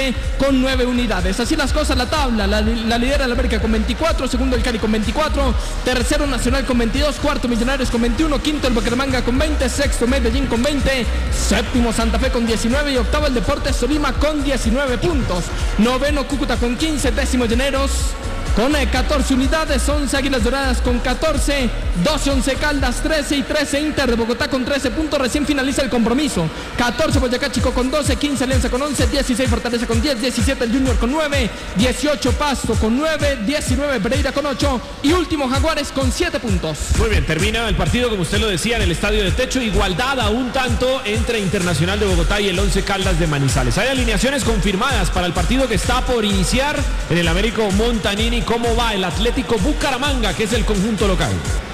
Oriente con 9 unidades. Así las cosas, la tabla, la lidera el América con 24, segundo el Cali con 24, tercero Nacional con 22, cuarto Millonarios con 21, quinto el Bucaramanga con 20, sexto Medellín con 20, séptimo Santa Fe con 19 y octavo el Deportes Tolima con 19 puntos. Noveno Cúcuta con 15, décimo Llaneros con 14 unidades, 11 Águilas Doradas con 14, 12 Once Caldas 13 y 13 Inter de Bogotá con 13 puntos, recién finaliza el compromiso. 14 Boyacá Chico con 12, 15 Alianza con 11, 16 Fortaleza con 10, 17 el Junior con 9, 18 Pasto con 9, 19 Pereira con 8 y último Jaguares con 7 puntos. Muy bien, termina el partido como usted lo decía en el Estadio de Techo, igualdad a un tanto entre Internacional de Bogotá y el Once Caldas de Manizales. Hay alineaciones confirmadas para el partido que está por iniciar en el Américo Montanini. ¿Cómo va el Atlético Bucaramanga, que es el conjunto local?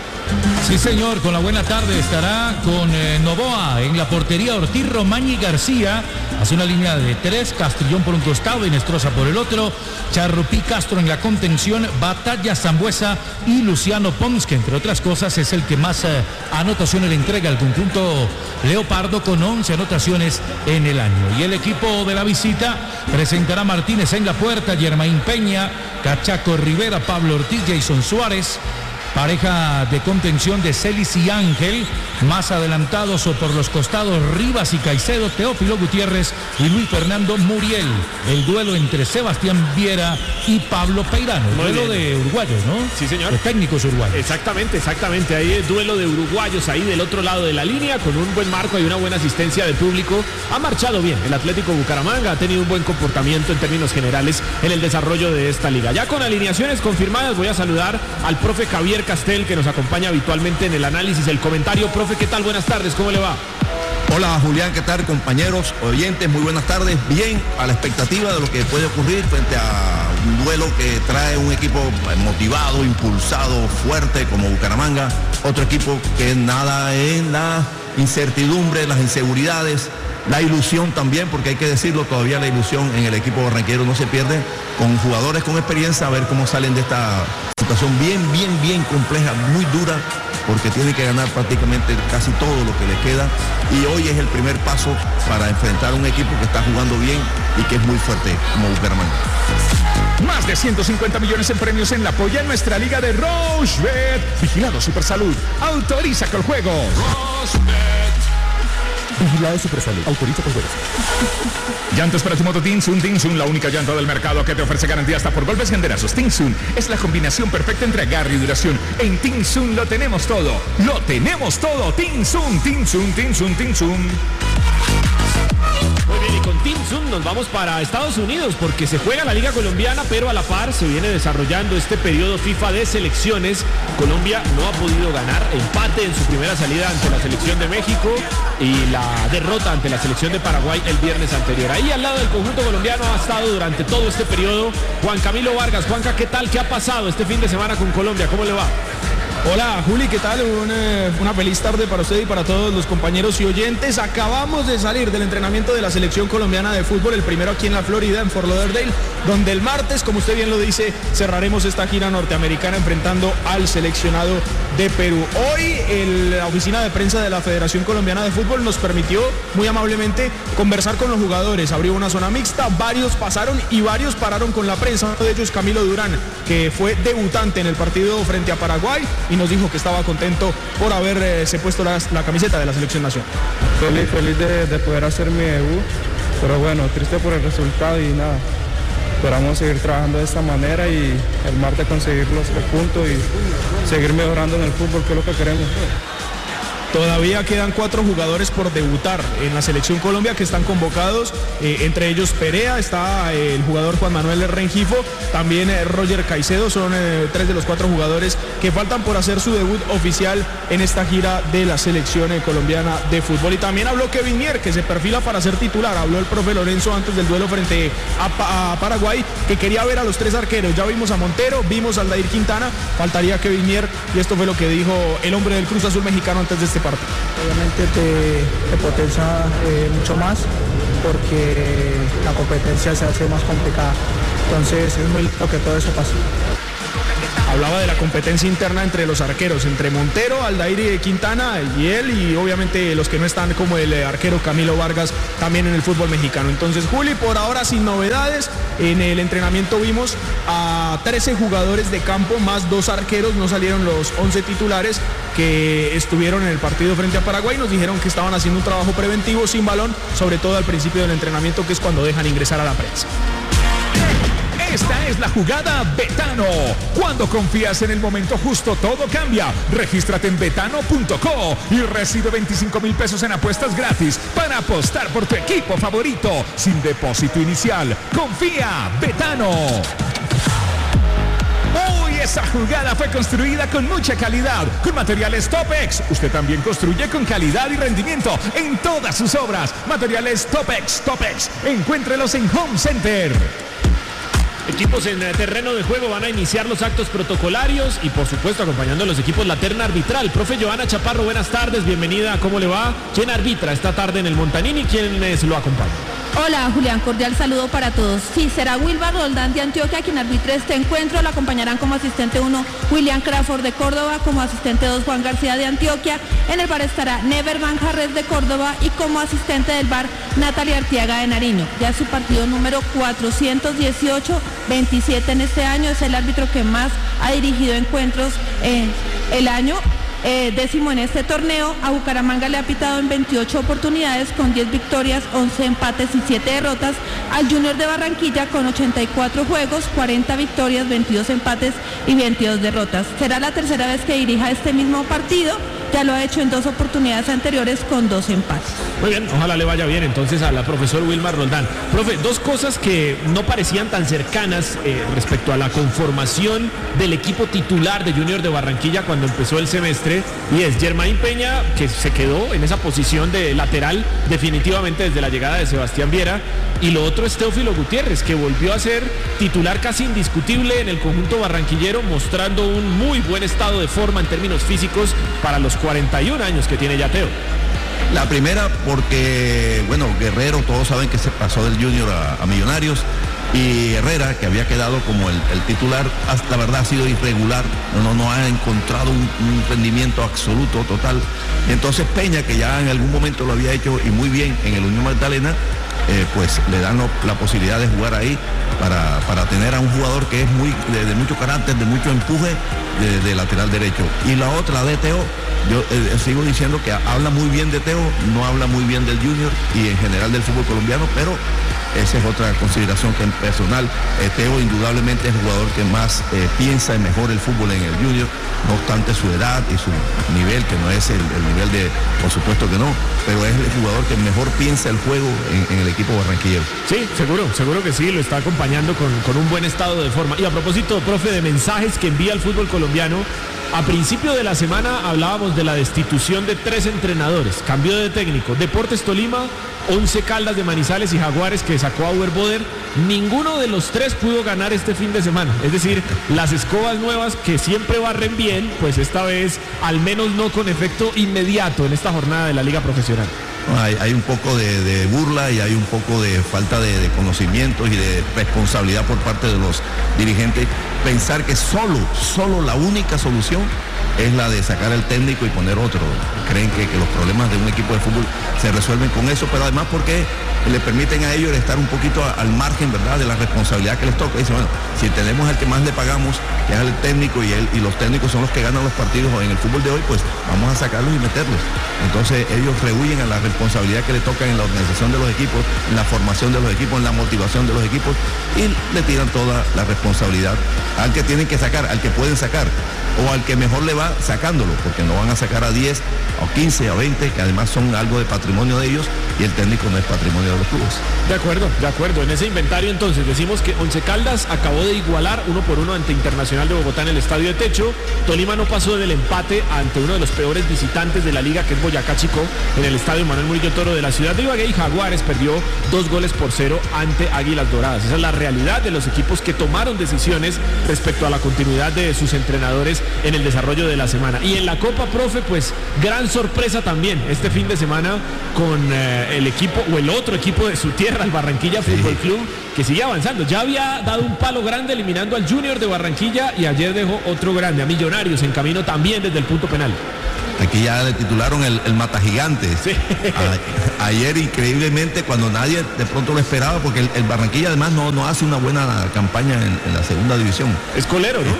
Sí, señor, con la buena tarde estará con Novoa en la portería, Ortiz, Romañi, García. Hace una línea de 3, Castrillón por un costado y Nestroza por el otro. Charrupí, Castro en la contención, Batalla, Zambuesa y Luciano Pons, que entre otras cosas es el que más anotaciones le entrega al conjunto Leopardo con 11 anotaciones en el año. Y el equipo de la visita presentará Martínez en la puerta, Germain Peña, Cachaco Rivera, Pablo Ortiz, Jason Suárez. Pareja de contención de Celis y Ángel, más adelantados o por los costados Rivas y Caicedo, Teófilo Gutiérrez y Luis Fernando Muriel. El duelo entre Sebastián Viera y Pablo Peirano. Duelo de uruguayos, ¿no? Sí, señor. De técnicos uruguayos. Exactamente. Hay duelo de uruguayos ahí del otro lado de la línea, con un buen marco y una buena asistencia de público. Ha marchado bien el Atlético Bucaramanga, ha tenido un buen comportamiento en términos generales en el desarrollo de esta liga. Ya con alineaciones confirmadas, voy a saludar al profe Javier Castel, que nos acompaña habitualmente en el análisis, el comentario. Profe, ¿qué tal? Buenas tardes, ¿cómo le va? Hola Julián, ¿qué tal? Compañeros, oyentes, muy buenas tardes. Bien, a la expectativa de lo que puede ocurrir frente a un duelo que trae un equipo motivado, impulsado, fuerte como Bucaramanga. Otro equipo que nada en la incertidumbre, las inseguridades, la ilusión también, porque hay que decirlo, todavía la ilusión en el equipo barranquero no se pierde, con jugadores con experiencia, a ver cómo salen de esta situación bien compleja, muy dura, porque tiene que ganar prácticamente casi todo lo que le queda, y hoy es el primer paso para enfrentar a un equipo que está jugando bien y que es muy fuerte como Bucaramanga. Más de 150 millones en premios en la polla en nuestra liga de Rochebet. Vigilado Supersalud. Autoriza con juego. Rochebet. Vigilado Supersalud. Autoriza con juego. Llantas para tu moto Tinsun. Tinsun, la única llanta del mercado que te ofrece garantía hasta por golpes y enderazos. Tinsun es la combinación perfecta entre agarre y duración. En Tinsun lo tenemos todo. Lo tenemos todo. Tinsun. Muy bien, y con Tinsun nos vamos para Estados Unidos porque se juega la Liga Colombiana, pero a la par se viene desarrollando este periodo FIFA de selecciones. Colombia no ha podido ganar, empate en su primera salida ante la selección de México y la derrota ante la selección de Paraguay el viernes anterior. Ahí al lado del conjunto colombiano ha estado durante todo este periodo Juan Camilo Vargas. Juanca, ¿qué tal? ¿Qué ha pasado este fin de semana con Colombia? ¿Cómo le va? Hola Juli, ¿qué tal? Una feliz tarde para usted y para todos los compañeros y oyentes. Acabamos de salir del entrenamiento de la selección colombiana de fútbol, el primero aquí en la Florida, en Fort Lauderdale, donde el martes, como usted bien lo dice, cerraremos esta gira norteamericana enfrentando al seleccionado de Perú. Hoy la oficina de prensa de la Federación Colombiana de Fútbol nos permitió muy amablemente conversar con los jugadores. Abrió una zona mixta, varios pasaron y varios pararon con la prensa. Uno de ellos Camilo Durán, que fue debutante en el partido frente a Paraguay, y nos dijo que estaba contento por haberse puesto la camiseta de la selección nacional. Feliz de poder hacer mi debut, pero bueno, triste por el resultado y nada. Esperamos seguir trabajando de esta manera y el martes conseguir los 3 puntos y seguir mejorando en el fútbol, que es lo que queremos. Todavía quedan 4 jugadores por debutar en la selección Colombia que están convocados, entre ellos Perea, está el jugador Juan Manuel Rengifo, también Roger Caicedo. Son 3 de los 4 jugadores que faltan por hacer su debut oficial en esta gira de la selección colombiana de fútbol. Y también habló Kevin Mier, que se perfila para ser titular. Habló el profe Lorenzo antes del duelo frente a Paraguay, que quería ver a los 3 arqueros. Ya vimos a Montero, vimos a Aldair Quintana, faltaría Kevin Mier, y esto fue lo que dijo el hombre del Cruz Azul mexicano antes de este partido. Obviamente te potencia mucho más, porque la competencia se hace más complicada. Entonces es muy lindo que todo eso pase. Hablaba de la competencia interna entre los arqueros, entre Montero, Aldair Quintana y él, y obviamente los que no están, como el arquero Camilo Vargas, también en el fútbol mexicano. Entonces, Juli, por ahora sin novedades. En el entrenamiento vimos a 13 jugadores de campo más 2 arqueros. No salieron los 11 titulares que estuvieron en el partido frente a Paraguay. Nos dijeron que estaban haciendo un trabajo preventivo sin balón, sobre todo al principio del entrenamiento, que es cuando dejan ingresar a la prensa. Esta es la jugada Betano. Cuando confías en el momento justo, todo cambia. Regístrate en betano.co y recibe 25,000 pesos en apuestas gratis para apostar por tu equipo favorito sin depósito inicial. Confía, Betano. Uy, esa jugada fue construida con mucha calidad, con materiales Topex. Usted también construye con calidad y rendimiento en todas sus obras. Materiales Topex. Encuéntrelos en Home Center. Equipos en terreno de juego van a iniciar los actos protocolarios y por supuesto acompañando a los equipos la terna arbitral. Profe Johanna Chaparro, buenas tardes, bienvenida, ¿cómo le va? ¿Quién arbitra esta tarde en el Montanini y quiénes lo acompañan? Hola Julián, cordial saludo para todos. Sí, será Wilmar Roldán de Antioquia quien arbitre este encuentro. Lo acompañarán como asistente 1 William Crawford de Córdoba, como asistente 2 Juan García de Antioquia. En el bar estará Never Manjarres de Córdoba y como asistente del bar Natalia Artiaga de Nariño. Ya es su partido número 418, 27 en este año. Es el árbitro que más ha dirigido encuentros el año. Décimo en este torneo. A Bucaramanga le ha pitado en 28 oportunidades con 10 victorias, 11 empates y 7 derrotas. Al Junior de Barranquilla con 84 juegos, 40 victorias, 22 empates y 22 derrotas. Será la tercera vez que dirija este mismo partido. Ya lo ha hecho en 2 oportunidades anteriores con 2 empates. Muy bien, ojalá le vaya bien entonces a la profesor Wilmar Roldán. Profe, 2 cosas que no parecían tan cercanas respecto a la conformación del equipo titular de Junior de Barranquilla cuando empezó el semestre, y es Germain Peña, que se quedó en esa posición de lateral definitivamente desde la llegada de Sebastián Viera, y lo otro es Teófilo Gutiérrez, que volvió a ser titular casi indiscutible en el conjunto barranquillero, mostrando un muy buen estado de forma en términos físicos para los 41 años que tiene ya Teo. La primera porque, bueno, Guerrero, todos saben que se pasó del Junior a Millonarios, y Herrera, que había quedado como el titular, la verdad ha sido irregular, no ha encontrado un rendimiento absoluto, total. Entonces Peña, que ya en algún momento lo había hecho y muy bien en el Unión Magdalena, pues le dan la posibilidad de jugar ahí para tener a un jugador que es de mucho carácter, de mucho empuje, de lateral derecho. Y la otra, de Teo, yo sigo diciendo que habla muy bien de Teo, no habla muy bien del Junior y en general del fútbol colombiano, pero esa es otra consideración que en personal. Teo indudablemente es el jugador que más piensa en mejor el fútbol en el Junior, no obstante su edad y su nivel, que no es el nivel de, por supuesto que no, pero es el jugador que mejor piensa el juego en el equipo barranquillero. Sí, seguro que sí, lo está acompañando con un buen estado de forma. Y a propósito, profe, de mensajes que envía el fútbol colombiano, a principio de la semana hablábamos de la destitución de 3 entrenadores, cambio de técnico, Deportes Tolima, 11 Caldas de Manizales y Jaguares que sacó a Boder. Ninguno de los 3 pudo ganar este fin de semana. Es decir, las escobas nuevas que siempre barren bien, pues esta vez al menos no con efecto inmediato en esta jornada de la Liga Profesional. Hay un poco de burla y hay un poco de falta de conocimientos y de responsabilidad por parte de los dirigentes. Pensar que solo la única solución es la de sacar al técnico y poner otro. Creen que los problemas de un equipo de fútbol se resuelven con eso, pero además porque le permiten a ellos estar un poquito al margen, ¿verdad?, de la responsabilidad que les toca. Dicen, bueno, si tenemos al que más le pagamos, que es el técnico, y los técnicos son los que ganan los partidos en el fútbol de hoy, pues vamos a sacarlos y meterlos. Entonces ellos rehuyen a la responsabilidad que le toca en la organización de los equipos, en la formación de los equipos, en la motivación de los equipos, y le tiran toda la responsabilidad al que tienen que sacar, al que pueden sacar, o al que mejor le va sacándolo, porque no van a sacar a 10, a 15, a 20, que además son algo de patrimonio de ellos, y el técnico no es patrimonio de los clubes. De acuerdo. En ese inventario entonces decimos que Once Caldas acabó de igualar 1-1 ante Internacional de Bogotá en el Estadio de Techo. Tolima no pasó del empate ante uno de los peores visitantes de la liga, que es Boyacá Chico, en el Estadio Manuel Murillo Toro de la ciudad de Ibagué, y Jaguares perdió 2-0 ante Águilas Doradas. Esa es la realidad de los equipos que tomaron decisiones respecto a la continuidad de sus entrenadores selecciones en el desarrollo de la semana. Y en la Copa, profe, pues gran sorpresa también este fin de semana con el equipo o el otro equipo de su tierra, el Barranquilla Fútbol Club, que sigue avanzando. Ya había dado un palo grande eliminando al Junior de Barranquilla y ayer dejó otro grande, a Millonarios, en camino también desde el punto penal. Aquí ya le titularon el Mata Gigantes. Sí. Ayer, increíblemente, cuando nadie de pronto lo esperaba, porque el Barranquilla además no hace una buena campaña en la segunda división. Es colero, ¿no?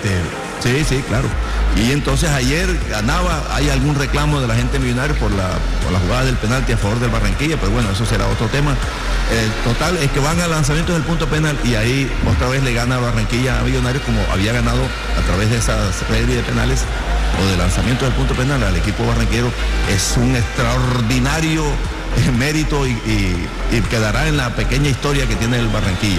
Sí, claro. Y entonces ayer ganaba, hay algún reclamo de la gente de Millonarios por la jugada del penalti a favor del Barranquilla, pero bueno, eso será otro tema. Total, es que van al lanzamiento del punto penal y ahí otra vez le gana Barranquilla a Millonarios, como había ganado a través de esa serie de penales o de lanzamiento del punto penal al equipo barranquero. Es un extraordinario mérito y quedará en la pequeña historia que tiene el Barranquilla.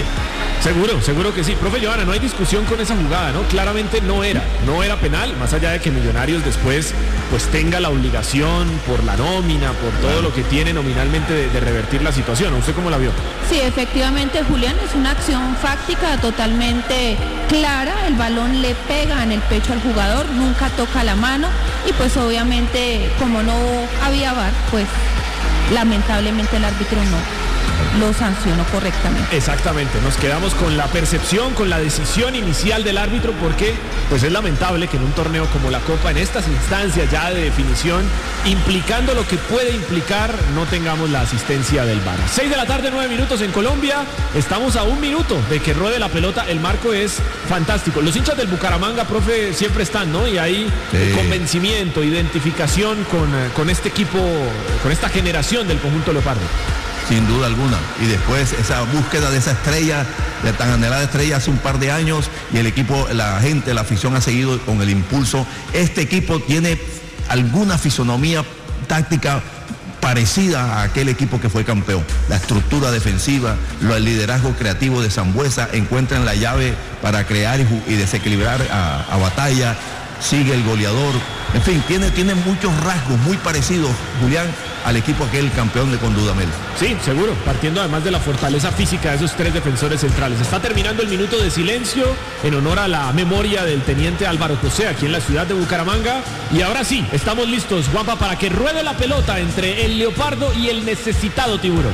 Seguro que sí. Profe Johanna, no hay discusión con esa jugada, ¿no? Claramente no era penal, más allá de que Millonarios después pues tenga la obligación por la nómina, por todo lo que tiene nominalmente de revertir la situación. ¿Usted cómo la vio? Sí, efectivamente, Julián, es una acción fáctica totalmente clara. El balón le pega en el pecho al jugador, nunca toca la mano y pues obviamente como no había VAR, pues lamentablemente el árbitro no lo sancionó correctamente. Exactamente, nos quedamos con la percepción, con la decisión inicial del árbitro, porque pues es lamentable que en un torneo como la Copa, en estas instancias ya de definición, implicando lo que puede implicar, no tengamos la asistencia del VAR. 6 de la tarde, 9 minutos en Colombia, estamos a 1 minuto de que ruede la pelota, el marco es fantástico. Los hinchas del Bucaramanga, profe, siempre están, ¿no? Y hay convencimiento, identificación con este equipo, con esta generación del conjunto leopardo. Sin duda alguna. Y después esa búsqueda de esa estrella, de tan anhelada estrella hace un par de años, y el equipo, la gente, la afición ha seguido con el impulso. Este equipo tiene alguna fisonomía táctica parecida a aquel equipo que fue campeón. La estructura defensiva, el liderazgo creativo de Sambuesa, encuentran la llave para crear y desequilibrar a Batalla, sigue el goleador. En fin, tiene muchos rasgos muy parecidos, Julián, al equipo aquel campeón de con Dudamel. Sí, seguro, partiendo además de la fortaleza física de esos 3 defensores centrales. Está terminando el minuto de silencio en honor a la memoria del teniente Álvaro José aquí en la ciudad de Bucaramanga. Y ahora sí, estamos listos, Juanpa, para que ruede la pelota entre el Leopardo y el necesitado Tiburón.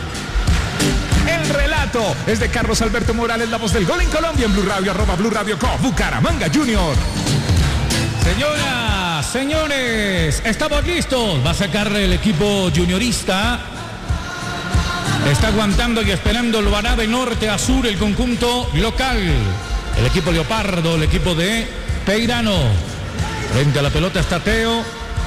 El relato es de Carlos Alberto Morales, la voz del gol en Colombia, en Blue Radio, @Blue Radio Co, Bucaramanga Junior. Señoras, señores, estamos listos. Va a sacar el equipo juniorista. Está aguantando y esperando, lo hará de norte a sur el conjunto local. El equipo Leopardo, el equipo de Peirano. Frente a la pelota está Teo.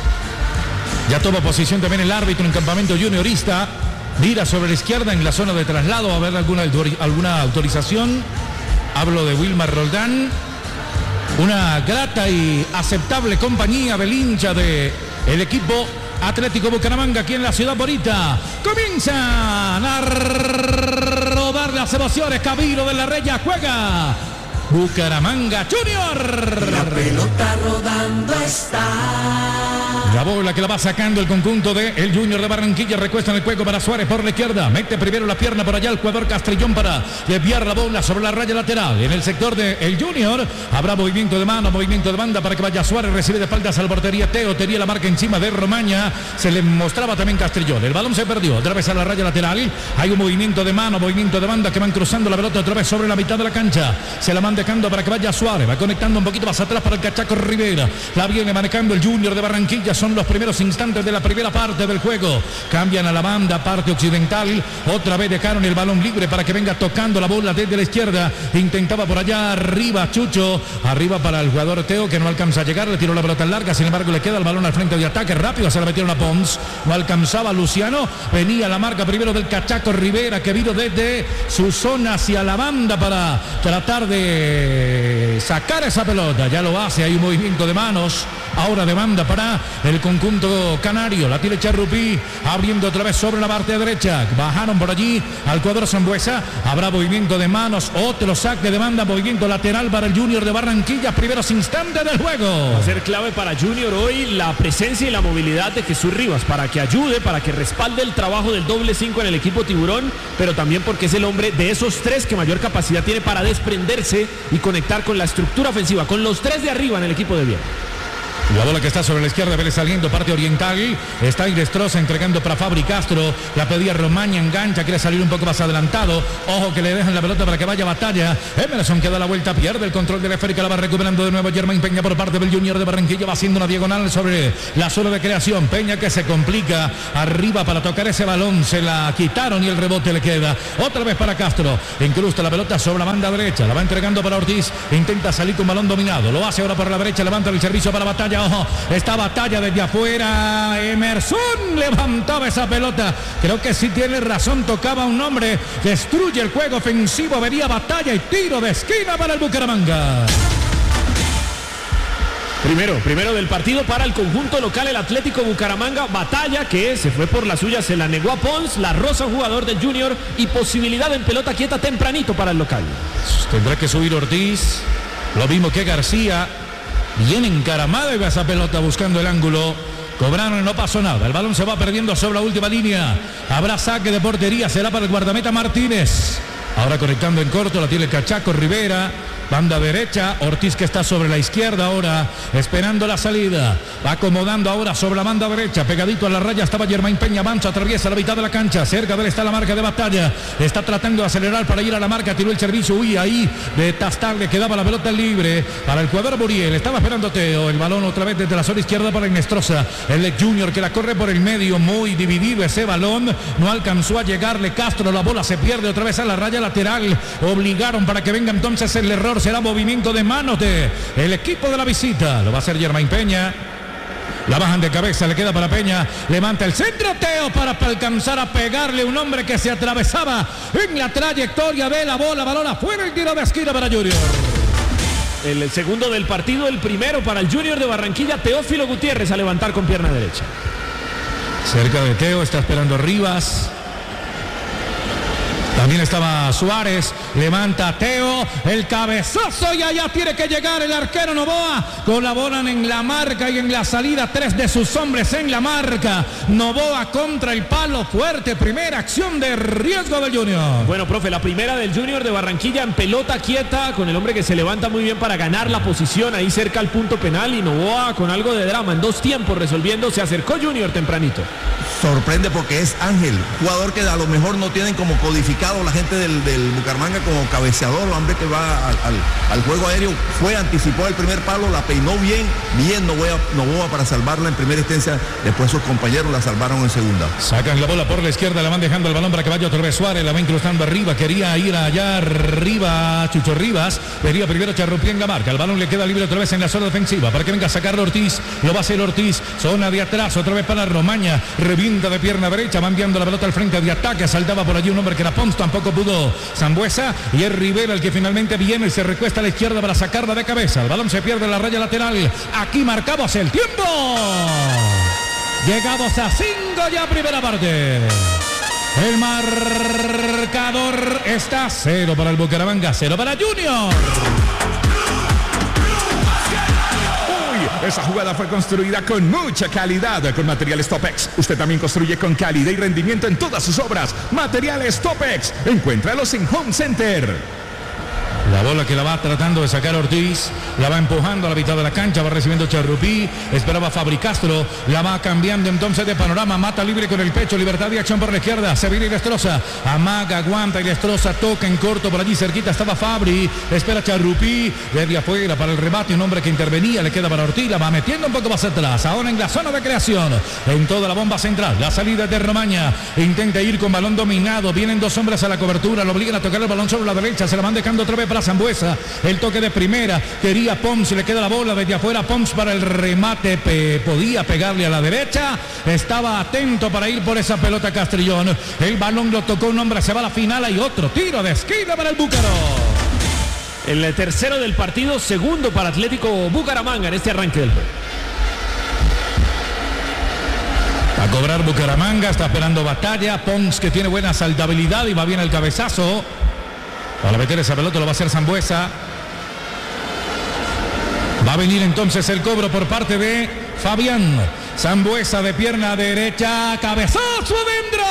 Ya toma posición también el árbitro en campamento juniorista. Mira sobre la izquierda en la zona de traslado a ver alguna autorización. Hablo de Wilmar Roldán. Una grata y aceptable compañía del hincha de el equipo Atlético Bucaramanga aquí en la ciudad bonita. Comienzan a rodar las emociones. Camilo de la Reya juega Bucaramanga Junior. La pelota rodando está. La bola que la va sacando el conjunto de el Junior de Barranquilla. Recuesta en el juego para Suárez por la izquierda. Mete primero la pierna por allá el jugador Castrillón para desviar la bola sobre la raya lateral. En el sector de el Junior habrá movimiento de mano, movimiento de banda para que vaya Suárez. Recibe de espaldas al portería Teo. Tenía la marca encima de Romaña. Se le mostraba también Castrillón. El balón se perdió. Otra vez a la raya lateral. Hay un movimiento de mano, movimiento de banda que van cruzando la pelota otra vez sobre la mitad de la cancha. Se la van dejando para que vaya Suárez. Va conectando un poquito más atrás para el Cachaco Rivera. La viene manejando el Junior de Barranquilla. Son los primeros instantes de la primera parte del juego. Cambian a la banda, parte occidental. Otra vez dejaron el balón libre para que venga tocando la bola desde la izquierda. Intentaba por allá arriba Chucho. Arriba para el jugador Teo que no alcanza a llegar. Le tiró la pelota larga. Sin embargo, le queda el balón al frente de ataque. Rápido se la metieron a Pons. No alcanzaba Luciano. Venía la marca primero del Cachaco Rivera que vino desde su zona hacia la banda para tratar de sacar esa pelota. Ya lo hace. Hay un movimiento de manos. Ahora de banda para el conjunto canario. La tiene Charrupí abriendo otra vez sobre la parte derecha. Bajaron por allí al cuadro Sambuesa. Habrá movimiento de manos. Otro saque de banda. Movimiento lateral para el Junior de Barranquilla. Primeros instantes del juego. Va a ser clave para Junior hoy la presencia y la movilidad de Jesús Rivas para que ayude, para que respalde el trabajo del doble 5 en el equipo Tiburón, pero también porque es el hombre de esos 3 que mayor capacidad tiene para desprenderse y conectar con la estructura ofensiva, con los 3 de arriba en el equipo de bien. La bola que está sobre la izquierda, Vélez saliendo, parte oriental. Está Ilestrosa entregando para Fabri Castro. La pedía Romaña, engancha, quiere salir un poco más adelantado. Ojo que le dejan la pelota para que vaya Batalla. Emerson que da la vuelta, pierde el control de la esférica, la va recuperando de nuevo Germain Peña por parte del Junior de Barranquilla. Va haciendo una diagonal sobre la zona de creación. Peña que se complica arriba para tocar ese balón. Se la quitaron y el rebote le queda. Otra vez para Castro. Incrusta la pelota sobre la banda derecha. La va entregando para Ortiz. Intenta salir con balón dominado. Lo hace ahora por la derecha. Levanta el servicio para Batalla. Ojo, esta Batalla desde afuera. Emerson levantaba esa pelota. Creo que sí tiene razón. Tocaba un hombre. Destruye el juego ofensivo. Vería Batalla y tiro de esquina para el Bucaramanga. Primero del partido para el conjunto local, el Atlético Bucaramanga. Batalla que se fue por la suya, se la negó a Pons. La rosa, jugador del Junior, y posibilidad en pelota quieta tempranito para el local. Tendrá que subir Ortiz. Lo mismo que García. Bien encaramada iba esa pelota buscando el ángulo. Cobraron y no pasó nada. El balón se va perdiendo sobre la última línea. Habrá saque de portería. Será para el guardameta Martínez. Ahora conectando en corto. La tiene el Cachaco Rivera. Banda derecha, Ortiz que está sobre la izquierda ahora, esperando la salida. Va acomodando ahora sobre la banda derecha, pegadito a la raya estaba Germain Peña. Avanza, atraviesa la mitad de la cancha. Cerca de él está la marca de Batalla. Está tratando de acelerar para ir a la marca. Tiró el servicio, ahí de Tastar. Le quedaba la pelota libre para el jugador Buriel. Estaba esperando Teo. El balón otra vez desde la zona izquierda para Ilestrosa. El Junior que la corre por el medio. Muy dividido ese balón. No alcanzó a llegarle Castro. La bola se pierde otra vez a la raya lateral. Obligaron para que venga entonces el error. Será movimiento de manos de el equipo de la visita. Lo va a hacer Germain Peña. La bajan de cabeza, le queda para Peña. Levanta el centro, Teo para alcanzar a pegarle un hombre que se atravesaba en la trayectoria de la bola. Balón afuera, el tiro de esquina para Junior. El segundo del partido, el primero para el Junior de Barranquilla. Teófilo Gutiérrez a levantar con pierna derecha. Cerca de Teo, está esperando Rivas. También estaba Suárez, levanta Teo, el cabezazo y allá tiene que llegar el arquero Novoa con la bola en la marca y en la salida, 3 de sus hombres en la marca. Novoa contra el palo fuerte, primera acción de riesgo del Junior. Bueno, profe, la primera del Junior de Barranquilla en pelota quieta con el hombre que se levanta muy bien para ganar la posición ahí cerca al punto penal, y Novoa con algo de drama en 2 tiempos resolviendo, se acercó Junior tempranito. Sorprende porque es Ángel, jugador que a lo mejor no tienen como codificado la gente del Bucaramanga como cabeceador, hombre que va al juego aéreo. Anticipó el primer palo, la peinó bien Novoa para salvarla en primera instancia. Después sus compañeros la salvaron en segunda. Sacan la bola por la izquierda, la van dejando el balón para que vaya otra vez Suárez, la va incrustando arriba, quería ir allá arriba Chucho Rivas, venía primero Charrupí en la marca, el balón le queda libre otra vez en la zona defensiva para que venga a sacarlo Ortiz, lo va a hacer Ortiz, zona de atrás, otra vez para Romaña, revienta de pierna derecha, va enviando la pelota al frente de ataque, saltaba por allí un hombre que era Pons, tampoco pudo Sambuesa, y es Rivera el que finalmente viene y se recuesta a la izquierda para sacarla de cabeza. El balón se pierde en la raya lateral. Aquí marcamos el tiempo. Llegados a 5 ya, primera parte. El marcador está 0 para el Bucaramanga, 0 para Junior. Esa jugada fue construida con mucha calidad, con materiales Topex. Usted también construye con calidad y rendimiento en todas sus obras. Materiales Topex. Encuéntralos en Home Center. La bola que la va tratando de sacar Ortiz, la va empujando a la mitad de la cancha, va recibiendo Charrupí, esperaba Fabri Castro, la va cambiando entonces de panorama, mata libre con el pecho, libertad de acción por la izquierda, se viene Ilestrosa, amaga, aguanta Ilestrosa, toca en corto, por allí cerquita estaba Fabri, espera Charrupí, desde afuera para el remate, un hombre que intervenía, le queda para Ortiz, la va metiendo un poco más atrás, ahora en la zona de creación, en toda la bomba central, la salida de Romaña, intenta ir con balón dominado, vienen 2 hombres a la cobertura, lo obligan a tocar el balón sobre la derecha, se la van dejando otra vez para Sambuesa, el toque de primera, quería Pons, le queda la bola desde afuera, Pons para el remate, podía pegarle a la derecha, estaba atento para ir por esa pelota Castrillón, el balón lo tocó un hombre, se va a la final, hay otro tiro de esquina para el Búcaro. El tercero del partido, segundo para Atlético Bucaramanga en este arranque del juego. A cobrar Bucaramanga, está esperando Batalla, Pons que tiene buena saltabilidad y va bien el cabezazo. Para meter esa pelota lo va a hacer Sambuesa. Va a venir entonces el cobro por parte de Fabián. Sambuesa de pierna derecha, cabezazo adentro.